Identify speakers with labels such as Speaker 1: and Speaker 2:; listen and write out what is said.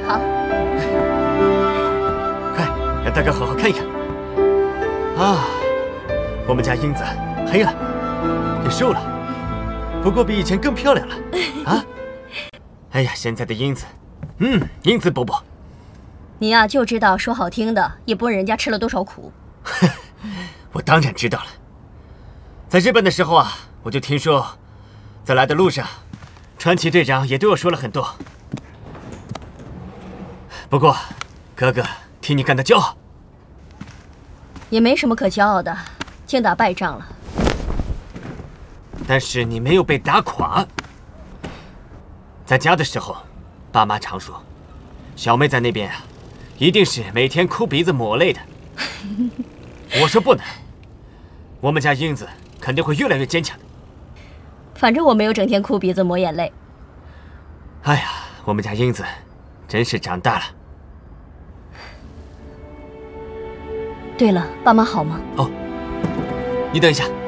Speaker 1: 好，
Speaker 2: 快让大哥好好看一看。啊，我们家英子黑了，也瘦了，不过比以前更漂亮了。啊，哎呀，现在的英子，英子伯伯，
Speaker 1: 你呀就知道说好听的，也不问人家吃了多少苦。
Speaker 2: 我当然知道了。在日本的时候啊，我就听说，在来的路上，川崎队长也对我说了很多。不过，哥哥替你感到骄傲。
Speaker 1: 也没什么可骄傲的，净打败仗了。
Speaker 2: 但是你没有被打垮。在家的时候，爸妈常说，小妹在那边啊，一定是每天哭鼻子抹泪的。我说不能，我们家英子肯定会越来越坚强的。
Speaker 1: 反正我没有整天哭鼻子抹眼泪。
Speaker 2: 哎呀，我们家英子真是长大了。
Speaker 1: 对了，爸妈好吗？
Speaker 2: 哦，你等一下。